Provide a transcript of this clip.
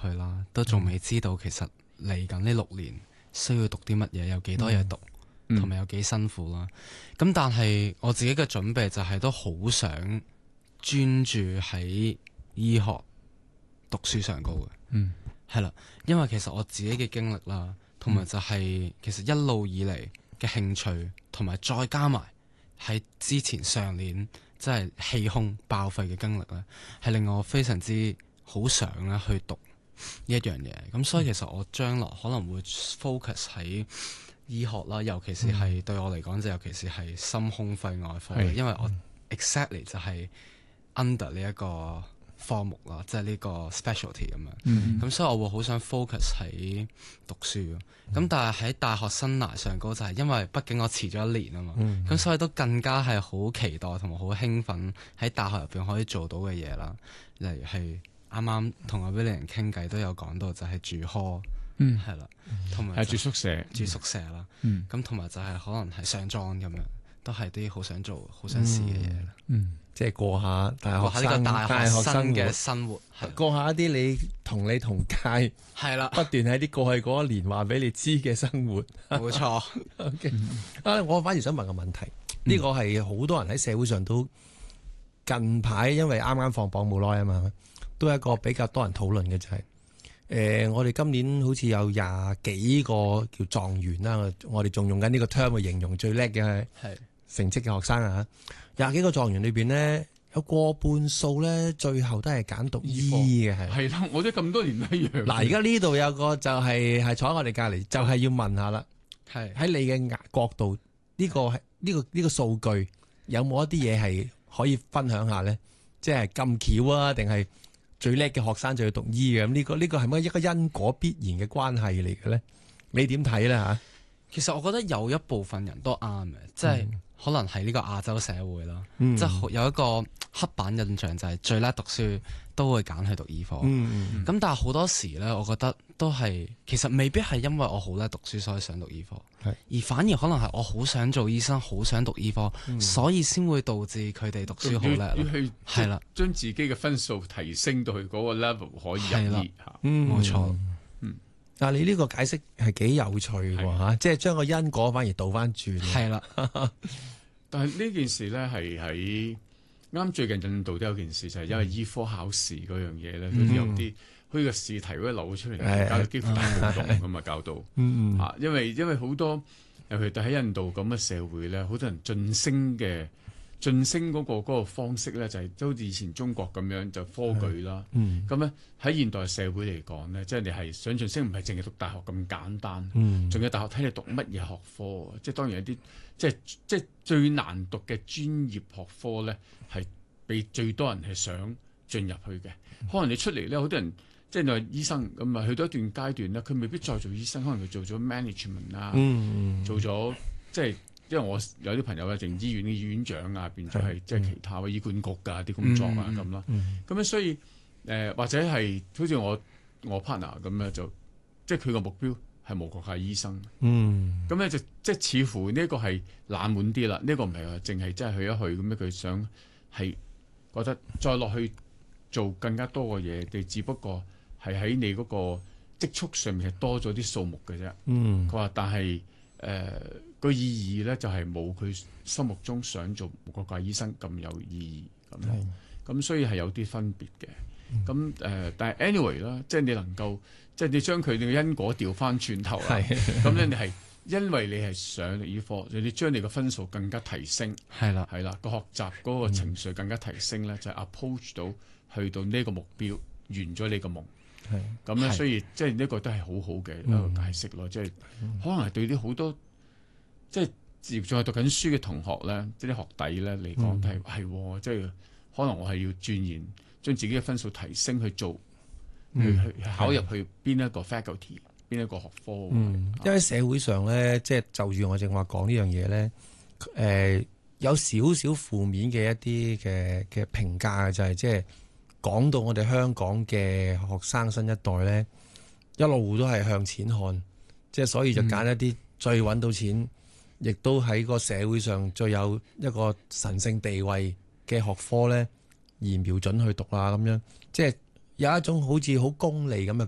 去啦，都仲未知道其實嚟緊呢6年需要讀啲乜嘢，有幾多嘢讀，同埋有幾辛苦啦。咁但係我自己嘅準備就係都好想專注喺醫學讀書上高嘅，係啦，因為其實我自己嘅經歷啦，同埋就係其實一路以嚟嘅興趣，同埋再加埋喺之前上年即係氣胸爆肺嘅經歷咧，係令我非常之好想咧去讀呢一樣嘢。咁所以其實我將來可能會 focus 喺醫學啦，尤其是係對我嚟講就尤其是係心胸肺外科嘅，因為我 exactly 就係 under 呢一個科目啦，即係呢個 specialty 咁樣。咁所以我會好想 focus 喺讀書。咁但係喺大學生涯上高就係因為畢竟我遲咗1年啊嘛，咁所以都更加係好期待同埋好興奮喺大學入邊可以做到嘅嘢啦。例如係啱啱同阿 William 傾偈都有講到就係住 hall，係啦，同埋住宿舍啦。咁同埋就係可能係上莊咁樣，都係啲好想做、好想試嘅嘢啦。 即係過下大學生呢個大學生嘅生活， 過下一啲你同屆係啦， 不斷喺啲過去嗰1年話俾你知嘅生活。 冇錯。 OK，我反而想問個問題，呢個係好多人喺社會上都近排因為啱啱放榜冇耐啊嘛，都係一個比較多人討論嘅就係我哋今年好似有20幾個叫狀元啦，我哋仲用緊呢個 term 去形容最叻嘅成績嘅學生啊，20幾個狀元裏邊呢，有過半數咧，最後都係揀讀醫嘅， 係啦，我都咁多年都一樣。 嗱，而家呢度有個就係坐喺我哋隔離，就係要問下啦，喺你嘅角度，呢個數據有冇一啲嘢係可以分享下咧？即係咁巧啊，定係最叻嘅學生就要讀醫嘅？咁呢個係咪一個因果必然嘅關係嚟嘅咧？你點睇咧嚇？ 其實我覺得有一部分人都啱嘅，即係可能係呢個亞洲社會啦，即係有一個刻板印象就係最叻讀書都會揀去讀醫科。咁但係好多時呢，我覺得都係其實未必係因為我好叻讀書所以想讀醫科，而反而可能係我好想做醫生，好想讀醫科，所以先會導致佢哋讀書好叻。係啦， 將自己嘅分數提升到去嗰個 level 可以入醫嚇。 冇錯。 但係你呢個解釋係幾有趣喎嚇，即係將個因果反而倒翻轉。 係啦， 但係呢件事咧係喺啱最近印度都有件事，就係因為醫科考試嗰樣嘢咧，佢有啲好似個試題嗰啲流出嚟，搞到幾乎大暴動咁啊，搞到嚇，因為好多尤其喺印度咁嘅社會咧，好多人晉升嗰個方式咧，就係都好似以前中國咁樣就科舉啦。咁咧喺現代社會嚟講咧，即係你係想晉升唔係淨係讀大學咁簡單，仲有大學睇你讀乜嘢學科。即係當然有啲即係最難讀嘅專業學科咧，係俾最多人係想進入去嘅。可能你出嚟咧，好多人即係你話醫生咁啊，去到一段階段咧，佢未必再做醫生，可能佢做咗 management 啊，做咗即係。因為我有啲朋友咧，淨醫院嘅院長啊，變咗係即係其他嘅醫管局㗎啲工作啊咁啦。咁樣所以或者係好似我 partner 咁咧，就即係佢個目標係無國界醫生。咁咧就即係似乎呢個係冷門啲啦。呢個唔係話淨係真係去一去咁樣，佢想係覺得再落去做更加多嘅嘢，你只不過係喺你嗰個積蓄上面係多咗啲數目嘅啫。佢話但係個意義咧就係冇佢心目中想做無國界醫生咁有意義咁所以係有啲分別嘅。咁但係 anyway 啦，即係你能夠即係你將佢哋嘅因果調翻轉頭啦。咁咧你係因為你係上呢科，你將你嘅分數更加提升，係啦個學習嗰個情緒更加提升咧，就係 approach 到去到呢個目標，完咗你個夢。咁咧，所以即係呢個都係好好嘅一個解釋咯。即係可能係對啲好多。即係仲係讀緊書嘅同學咧，即係啲學弟咧嚟講，都係即係可能我係要鑽研，將自己嘅分數提升去做，去考入去邊一個 faculty，邊一個學科。 因為社會上咧，即係就住我正話講呢樣嘢咧，有少少負面嘅一啲嘅評價嘅，就係即係講到我哋香港嘅學生新一代咧，一路都係向錢看，即係所以就揀一啲最揾到錢。亦都喺個社會上最有一個神聖地位嘅學科咧，而瞄準去讀啦咁樣，即係有一種好似好功利咁嘅